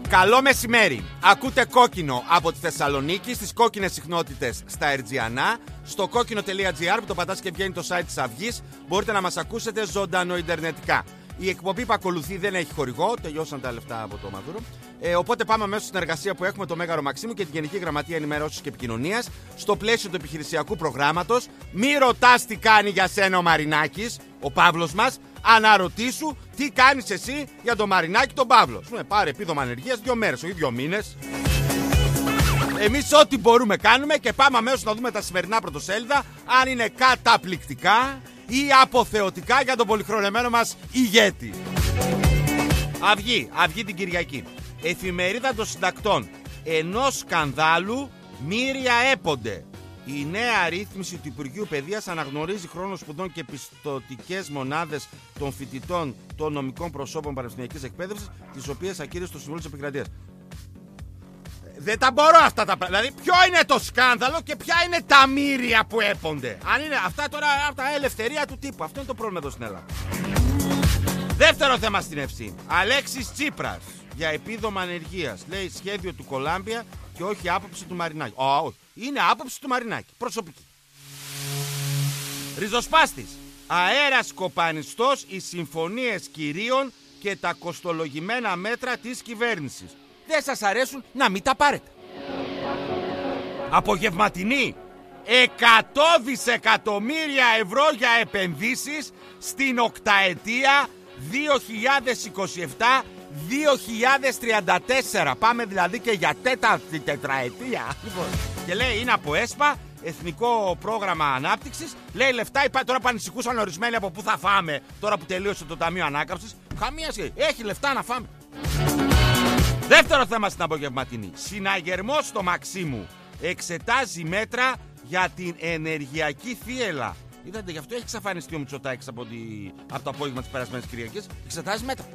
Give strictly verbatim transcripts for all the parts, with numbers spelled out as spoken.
Καλό μεσημέρι. Ακούτε Κόκκινο από τη Θεσσαλονίκη στις κόκκινες συχνότητες στα Ερτζιανά. Στο κόκκινο.gr που το πατάς και βγαίνει το site της Αυγής. Μπορείτε να μας ακούσετε ζωντανό ιντερνετικά. Η εκπομπή που ακολουθεί δεν έχει χορηγό, τελειώσαν τα λεφτά από το Μαδούρο. Ε, οπότε πάμε αμέσως στην εργασία που έχουμε το Μέγαρο Μαξίμου και την Γενική Γραμματεία Ενημερώσεως και Επικοινωνίας στο πλαίσιο του επιχειρησιακού προγράμματος. Μη ρωτάς τι κάνει για σένα ο Μαρινάκης, ο Παύλος μας. Αναρωτήσου τι κάνεις εσύ για τον Μαρινάκη τον Παύλο. Σου πάρε επίδομα ανεργίας δύο μέρες, όχι δύο μήνες. Εμείς ό,τι μπορούμε κάνουμε και πάμε αμέσως να δούμε τα σημερινά πρωτοσέλιδα αν είναι καταπληκτικά ή αποθεωτικά για τον πολυχρονεμένο μας ηγέτη. Αυγή, Αυγή την Κυριακή. Εφημερίδα των συντακτών. Ενός σκανδάλου μοίρια έπονται. Η νέα ρύθμιση του Υπουργείου Παιδείας αναγνωρίζει χρόνο σπουδών και πιστωτικές μονάδες των φοιτητών των νομικών προσώπων πανεπιστημιακής εκπαίδευσης, τις οποίες ακύρωσε το Συμβούλιο της Επικρατείας. Δεν τα μπορώ αυτά τα πράγματα. Δηλαδή, ποιο είναι το σκάνδαλο και ποια είναι τα μοίρια που έπονται. Αν είναι αυτά τώρα, αυτά ελευθερία του τύπου. Αυτό είναι το πρόβλημα εδώ στην Ελλάδα. Δεύτερο θέμα στην Ευσύνη. Αλέξης Τσίπρας για επίδομα ανεργίας. Λέει σχέδιο του Κολάμπια και όχι άποψη του Μαρινάκη. Α, όχι. Είναι άποψη του Μαρινάκη. Προσωπική. Ριζοσπάστης. Αέρας κοπανιστός, οι συμφωνίες κυρίων και τα κοστολογημένα μέτρα της κυβέρνησης. Δεν σας αρέσουν, να μην τα πάρετε. Απογευματινή. εκατό δισεκατομμύρια ευρώ για επενδύσεις στην οκταετία δύο χιλιάδες είκοσι επτά δύο χιλιάδες τριάντα τέσσερα. Πάμε δηλαδή και για τέταρτη τετραετία. Και λέει είναι από ΕΣΠΑ, Εθνικό Πρόγραμμα Ανάπτυξης. Λέει λεφτά υπάρχει. Τώρα πανησυχούσαν ορισμένοι από πού θα φάμε τώρα που τελείωσε το Ταμείο Ανάκαμψης. Καμία σχέση. Έχει λεφτά να φάμε. Δεύτερο θέμα στην απογευματινή. Συναγερμός στο Μαξίμου εξετάζει μέτρα για την ενεργειακή θύελλα. Είδατε, γι' αυτό έχει εξαφανιστεί ο Μητσοτάκης από, τη... από το απόγευμα της περασμένης Κυριακής. Εξετάζει μέτρα.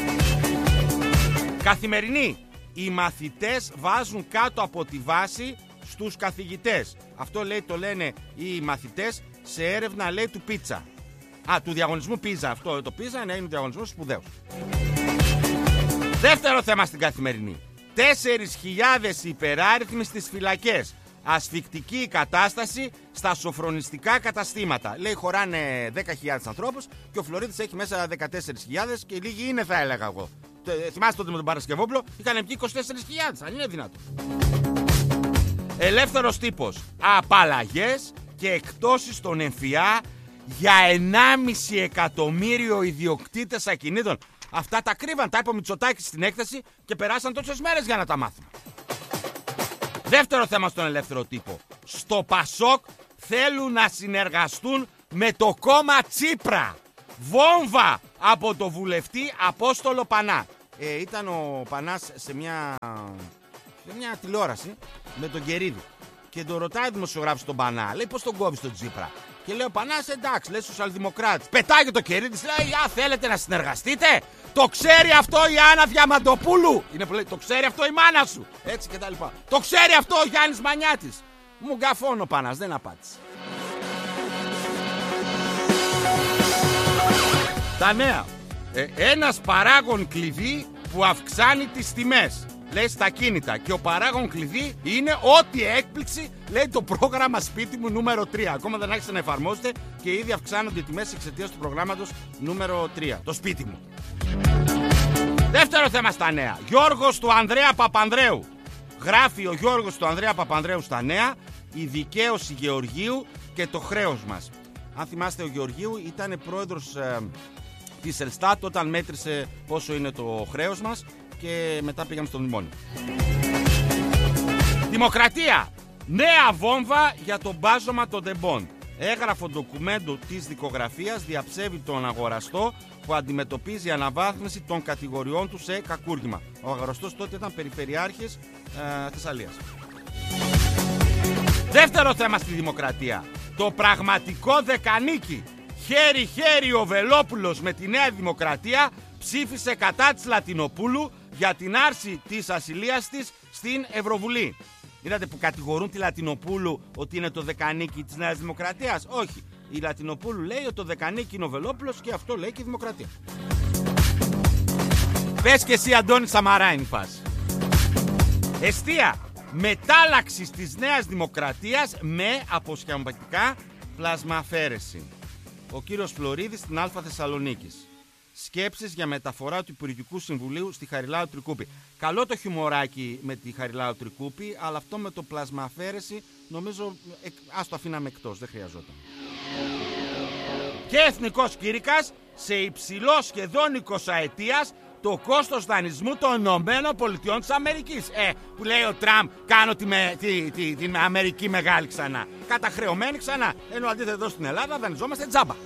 Καθημερινή. Οι μαθητές βάζουν κάτω από τη βάση στους καθηγητές. Αυτό λέει, το λένε οι μαθητές σε έρευνα, λέει, του πίτσα. Α, του διαγωνισμού πίζα. Αυτό το πίζα, ναι, είναι ο διαγωνισμός σπουδαίος. Δεύτερο θέμα στην Καθημερινή. τέσσερις χιλιάδες υπεράριθμοι στις φυλακές. Ασφικτική κατάσταση στα σοφρονιστικά καταστήματα. Λέει χωράνε δέκα χιλιάδες ανθρώπους και ο Φλωρίδης έχει μέσα δεκατέσσερις χιλιάδες και λίγοι είναι, θα έλεγα εγώ. Θυμάστε τότε με τον Παρασκευόπουλο είχαν βγει είκοσι τέσσερις χιλιάδες, αν είναι δυνατό. Ελεύθερος τύπος. Απαλλαγές και εκτόσεις στον ΕΜΦΙΑ για ενάμιση εκατομμύριο ιδιοκτήτες ακινήτων. Αυτά τα κρύβαν, τα είπε ο Μητσοτάκης στην έκθεση και περάσαν τόσες μέρες για να τα μάθουμε. Δεύτερο θέμα στον ελεύθερο τύπο. Στο Πασόκ θέλουν να συνεργαστούν με το κόμμα Τσίπρα. Βόμβα από το βουλευτή Απόστολο Πανά. Ε, ήταν ο Πανάς σε μια, σε μια τηλεόραση με τον Κερίδη. Και τον ρωτάει ο δημοσιογράφος τον Πανά. Λέει πώς τον κόβει τον Τσίπρα. Και λέει ο Πανάς εντάξει, λέει σοσιαλδημοκράτης. Πετάγει το Κερίδη, λέει α, θέλετε να συνεργαστείτε. Το ξέρει αυτό η Άννα Διαμαντοπούλου. Είναι που λέει, το ξέρει αυτό η μάνα σου. Έτσι και τα λοιπά. Το ξέρει αυτό ο Γιάννης Μανιάτης. Μου γκαφώνει ο Πανάς, δεν απάντησε. Τα νέα. Ε, ένας παράγων κλειδί που αυξάνει τις τιμές. Λέει στα κίνητα. Και ο παράγων κλειδί είναι ό,τι έκπληξη, λέει το πρόγραμμα σπίτι μου νούμερο τρία. Ακόμα δεν άρχισε να εφαρμόζεται και ήδη αυξάνονται οι τιμές εξαιτίας του προγράμματος νούμερο τρία. Το σπίτι μου. Δεύτερο θέμα στα νέα. Γιώργος του Ανδρέα Παπανδρέου. Γράφει ο Γιώργος του Ανδρέα Παπανδρέου στα νέα η δικαίωση Γεωργίου και το χρέος μας. Αν θυμάστε, ο Γεωργίου ήταν πρόεδρος ε, της Ελστάτ όταν μέτρησε πόσο είναι το χρέος μας και μετά πήγαμε στο μνημόνιο. Δημοκρατία. Νέα βόμβα για τον μπάζωμα των τεμπών. Έγραφο ντοκουμέντο της δικογραφίας διαψεύει τον αγοραστό που αντιμετωπίζει αναβάθμιση των κατηγοριών του σε κακούργημα. Ο αγοραστός τότε ήταν περιφερειάρχης ε, Θεσσαλίας. Δεύτερο θέμα στη Δημοκρατία. Το πραγματικό δεκανίκι. Χέρι-χέρι ο Βελόπουλος με τη Νέα Δημοκρατία ψήφισε κατά της Λατινοπούλου για την άρση της ασυλίας της στην Ευρωβουλή. Είδατε που κατηγορούν τη Λατινοπούλου ότι είναι το δεκανίκι της Νέας Δημοκρατίας. Όχι. Η Λατινοπούλου λέει ότι το δεκανίκι είναι ο Βελόπουλος και αυτό λέει και η Δημοκρατία. Πες και εσύ, Αντώνη Σαμαρά είναι η φάση. Εστία μετάλλαξης της Νέας Δημοκρατίας με αποσχηματικά πλασμαφαίρεση. Ο κύριος Φλωρίδης στην Α Θεσσαλονίκης. Σκέψεις για μεταφορά του Υπουργικού Συμβουλίου στη Χαριλάου Τρικούπη. Καλό το χιουμοράκι με τη Χαριλάου Τρικούπη, αλλά αυτό με το πλασμαφαίρεση νομίζω ε, ας το αφήναμε εκτός, δεν χρειαζόταν. Και εθνικός κήρυκας σε υψηλό σχεδόν εικοσαετίας το κόστος δανεισμού των Ηνωμένων Πολιτειών της Αμερικής. Ε, που λέει ο Τραμπ, κάνω τη, με, τη, τη, την Αμερική μεγάλη ξανά. Καταχρεωμένη ξανά. Ενώ αντίθετα εδώ στην Ελλάδα δανειζόμαστε τζάμπα.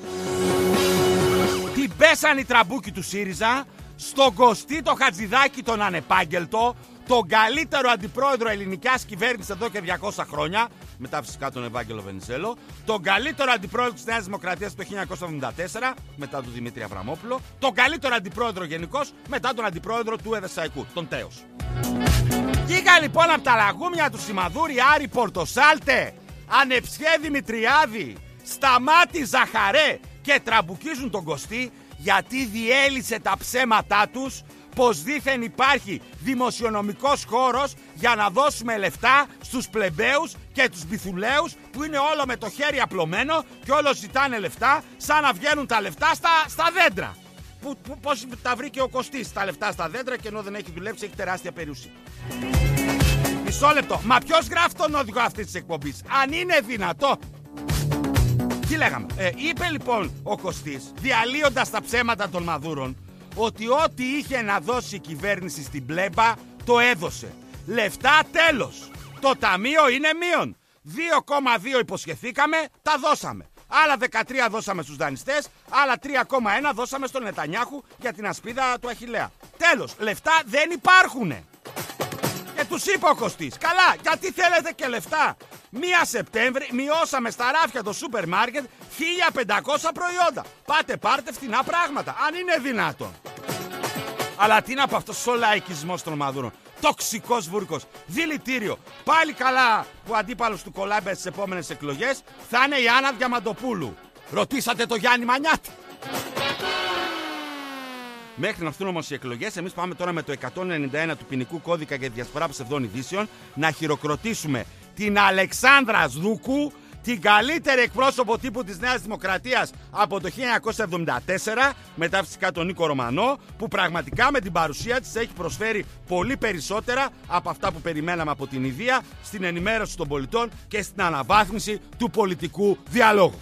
Την πέσαν οι τραμπούκοι του ΣΥΡΙΖΑ στον Κωστή το Χατζηδάκη τον ανεπάγγελτο, τον καλύτερο αντιπρόεδρο ελληνικής κυβέρνησης εδώ και διακόσια χρόνια, μετά φυσικά τον Ευάγγελο Βενιζέλο, τον καλύτερο αντιπρόεδρο της Νέας Δημοκρατίας το χίλια εννιακόσια εβδομήντα τέσσερα, μετά τον Δημήτρη Αβραμόπουλο, τον καλύτερο αντιπρόεδρο γενικώς, μετά τον αντιπρόεδρο του Εδεσσαϊκού, τον Τέος. Βγήκα λοιπόν από τα λαγούμια του Σιμαδούρη, Άρη Πορτοσάλτε, Ανεψιέ Δημητριάδη, Σταμάτη Ζαχαρέ και τραμπουκίζουν τον Κωστή γιατί διέλυσε τα ψέματά τους πως δήθεν υπάρχει δημοσιονομικός χώρος για να δώσουμε λεφτά στους πλεμπαίους και τους μπιθουλαίους που είναι όλο με το χέρι απλωμένο και όλο ζητάνε λεφτά σαν να βγαίνουν τα λεφτά στα, στα δέντρα. Που, που, πώς τα βρήκε ο Κωστής τα λεφτά στα δέντρα και ενώ δεν έχει δουλέψει έχει τεράστια περιουσία. Μισό λεπτό. Μα ποιος γράφει τον οδηγό αυτής της εκπομπής? Αν είναι δυνατό. Τι λέγαμε? Ε, είπε λοιπόν ο Κωστής, διαλύοντας τα ψέματα των Μαδούρων, ότι ό,τι είχε να δώσει η κυβέρνηση στην πλέμπα το έδωσε. Λεφτά τέλος. Το ταμείο είναι μείον. δύο κόμμα δύο υποσχεθήκαμε, τα δώσαμε. Άλλα δεκατρία δώσαμε στους δανειστές, άλλα τρία κόμμα ένα δώσαμε στον Νετανιάχου για την ασπίδα του Αχιλλέα. Τέλος, λεφτά δεν υπάρχουνε. Και τους είπε ο Κωστής, καλά, γιατί θέλετε και λεφτά? Μία Σεπτέμβρη μειώσαμε στα ράφια το σούπερ μάρκετ χίλια πεντακόσια προϊόντα. Πάτε πάρτε φτηνά πράγματα, αν είναι δυνατόν. Αλλά τι είναι από αυτός ο λαϊκισμός των Μαδούρων? Τοξικός βούρκος, δηλητήριο. Πάλι καλά που ο αντίπαλος του Κολάμπια στις επόμενες εκλογές θα είναι η Άννα Διαμαντοπούλου. Ρωτήσατε το Γιάννη Μανιάτη? Μέχρι να έρθουν όμως οι εκλογές, εμείς πάμε τώρα με το εκατόν ενενήντα ένα του ποινικού κώδικα για τη διασπορά ψευδών ειδήσεων να χειροκροτήσουμε την Αλεξάνδρα Σδούκου, την καλύτερη εκπρόσωπο τύπου της Νέας Δημοκρατίας από το χίλια εννιακόσια εβδομήντα τέσσερα, μετά φυσικά τον Νίκο Ρωμανό, που πραγματικά με την παρουσία της έχει προσφέρει πολύ περισσότερα από αυτά που περιμέναμε από την ιδέα στην ενημέρωση των πολιτών και στην αναβάθμιση του πολιτικού διαλόγου.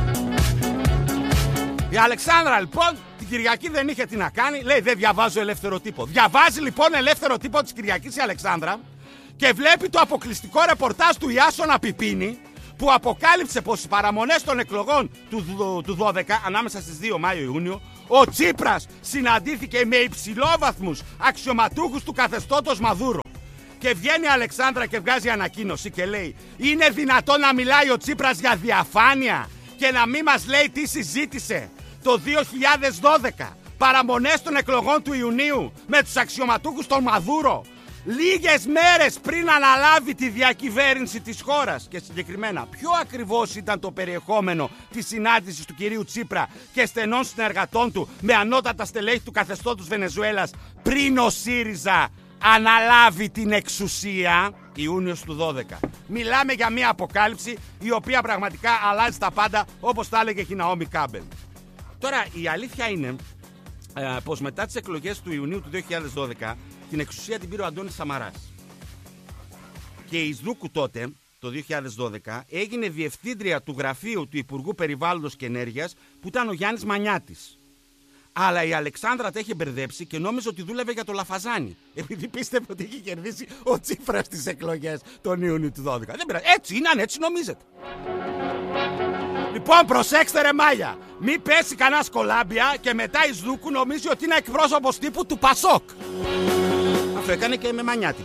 Η Αλεξάνδρα λοιπόν την Κυριακή δεν είχε τι να κάνει, λέει δεν διαβάζω ελεύθερο τύπο. Διαβάζει λοιπόν ελεύθερο τύπο της Κυριακής η Αλεξάνδρα και βλέπει το αποκλειστικό ρεπορτάζ του Ιάσονα Πιπίνη που αποκάλυψε πως οι παραμονές των εκλογών του, του δώδεκα, ανάμεσα στις δύο Μάιο-Ιούνιο, ο Τσίπρας συναντήθηκε με υψηλόβαθμους αξιωματούχους του καθεστώτος Μαδούρο. Και βγαίνει η Αλεξάνδρα και βγάζει ανακοίνωση και λέει είναι δυνατόν να μιλάει ο Τσίπρας για διαφάνεια και να μην μας λέει τι συζήτησε το δύο χιλιάδες δώδεκα, παραμονές των εκλογών του Ιουνίου με τους αξιωματούχους των Μαδούρο, λίγες μέρες πριν αναλάβει τη διακυβέρνηση της χώρας. Και συγκεκριμένα, ποιο ακριβώς ήταν το περιεχόμενο της συνάντησης του κυρίου Τσίπρα και στενών συνεργατών του με ανώτατα στελέχη του καθεστώτος Βενεζουέλας πριν ο ΣΥΡΙΖΑ αναλάβει την εξουσία? Ιούνιος του δώδεκα. Μιλάμε για μια αποκάλυψη η οποία πραγματικά αλλάζει τα πάντα, όπως τα έλεγε και η Ναόμι Κάμπελ. Τώρα η αλήθεια είναι ε, πως μετά τις εκλογές του Ιουνίου του δύο χιλιάδες δώδεκα την εξουσία την πήρε ο Αντώνης Σαμαράς. Και η Σδούκου τότε, το δύο χιλιάδες δώδεκα, έγινε διευθύντρια του γραφείου του Υπουργού Περιβάλλοντος και Ενέργειας που ήταν ο Γιάννης Μανιάτης. Αλλά η Αλεξάνδρα τα είχε μπερδέψει και νόμιζε ότι δούλευε για το Λαφαζάνι. Επειδή πίστευε ότι είχε κερδίσει ο Τσίπρας στις εκλογές τον Ιούνιο του δώδεκα. Δεν πειράζει. Έτσι είναι, αν έτσι νομίζετε. Λοιπόν, προσέξτε ρε μάγια. Μην πέσει κανένα Κολάμπια και μετά η Σδούκου νομίζει ότι είναι εκπρόσωπος τύπου του Πασόκ. Αυτό έκανε και με Μανιάτη.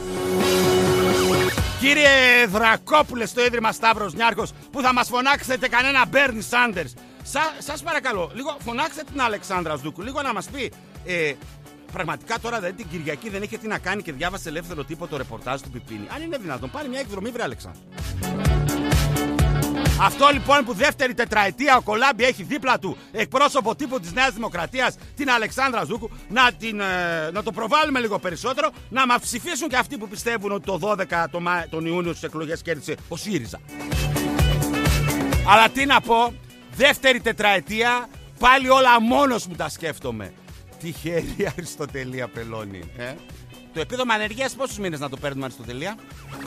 Κύριε Δρακόπουλε στο Ίδρυμα Σταύρος Νιάρχος, που θα μας φωνάξετε κανένα Μπέρνι Σάντερς, Σα, σας παρακαλώ, λίγο φωνάξτε την Αλεξάνδρα Σδούκου, λίγο να μας πει ε, πραγματικά τώρα δηλαδή την Κυριακή δεν είχε τι να κάνει και διάβασε ελεύθερο τύπο το ρεπορτάζ του Πιπίνη. Αν είναι δυνατόν, πάρει μια εκδρομή βρε Αλεξάνδρα. Αυτό λοιπόν που δεύτερη τετραετία ο Κολάμπη έχει δίπλα του εκπρόσωπο τύπου της Νέας Δημοκρατίας, την Αλεξάνδρα Ζούκου, να, την, ε, να το προβάλλουμε λίγο περισσότερο, να μας ψηφίσουν και αυτοί που πιστεύουν ότι το δώδεκα τον, τον Ιούνιο στις εκλογές κέρδισε ο ΣΥΡΙΖΑ. Αλλά τι να πω, δεύτερη τετραετία, πάλι όλα μόνος μου τα σκέφτομαι. Τυχερή Αριστοτελία Πελώνη. Ε? Το επίδομα ανεργίας πόσους μήνες να το παίρνουμε, Αριστοτελία?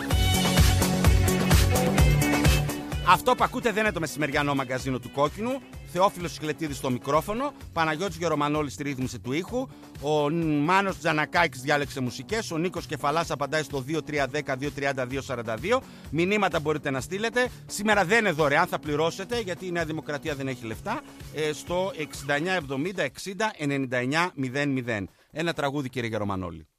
Αυτό που ακούτε δεν είναι το μεσημεριανό μαγκαζίνο του Κόκκινου. Θεόφιλος Σικλετίδης στο μικρόφωνο. Παναγιώτης Γερομανόλης στη ρύθμιση του ήχου. Ο Μάνος Τζανακάκης διάλεξε μουσικές. Ο Νίκος Κεφαλάς απαντάει στο δύο τρία ένα μηδέν δύο τριάντα δύο σαράντα δύο. Μηνύματα μπορείτε να στείλετε. Σήμερα δεν είναι δωρεάν, θα πληρώσετε γιατί η Νέα Δημοκρατία δεν έχει λεφτά. Ε, στο εξήντα εννιά εβδομήντα εξήντα ενενήντα εννιά μηδέν μηδέν. Ένα τραγούδι, κύριε Γερομανόλη.